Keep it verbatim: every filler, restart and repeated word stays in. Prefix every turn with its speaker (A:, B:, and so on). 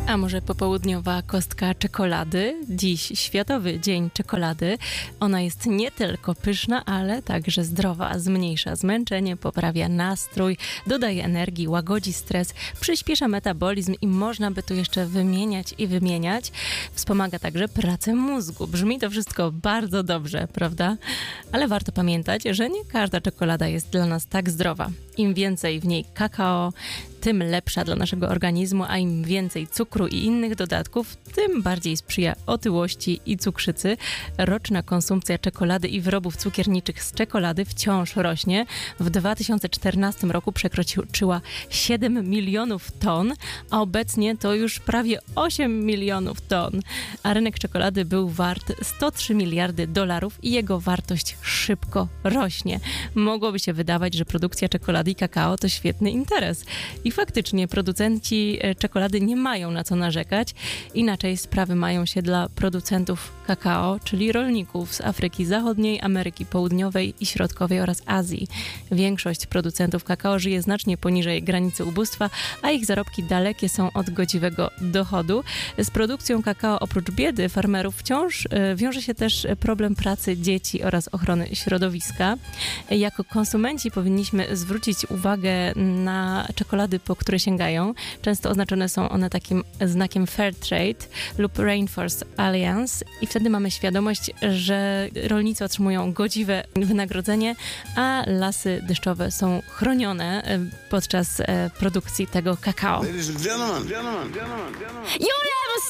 A: A może popołudniowa kostka czekolady? Dziś Światowy Dzień Czekolady. Ona jest nie tylko pyszna, ale także zdrowa. Zmniejsza zmęczenie, poprawia nastrój, dodaje energii, łagodzi stres, przyspiesza metabolizm i można by tu jeszcze wymieniać i wymieniać. Wspomaga także pracę mózgu. Brzmi to wszystko bardzo dobrze, prawda? Ale warto pamiętać, że nie każda czekolada jest dla nas tak zdrowa. Im więcej w niej kakao, tym lepsza dla naszego organizmu, a im więcej cukru i innych dodatków, tym bardziej sprzyja otyłości i cukrzycy. Roczna konsumpcja czekolady i wyrobów cukierniczych z czekolady wciąż rośnie. W dwa tysiące czternastym roku przekroczyła siedem milionów ton, a obecnie to już prawie osiem milionów ton. A rynek czekolady był wart sto trzy miliardy dolarów i jego wartość szybko rośnie. Mogłoby się wydawać, że produkcja czekolady i kakao to świetny interes. I faktycznie producenci czekolady nie mają na co narzekać. Inaczej sprawy mają się dla producentów kakao, czyli rolników z Afryki Zachodniej, Ameryki Południowej i Środkowej oraz Azji. Większość producentów kakao żyje znacznie poniżej granicy ubóstwa, a ich zarobki dalekie są od godziwego dochodu. Z produkcją kakao oprócz biedy farmerów wciąż wiąże się też problem pracy dzieci oraz ochrony środowiska. Jako konsumenci powinniśmy zwrócić uwagę na czekolady, po które sięgają. Często oznaczone są one takim znakiem Fairtrade lub Rainforest Alliance i wtedy mamy świadomość, że rolnicy otrzymują godziwe wynagrodzenie, a lasy deszczowe są chronione podczas produkcji tego kakao.
B: Ladies and gentlemen, gentlemen, gentlemen, gentlemen.
C: Julia!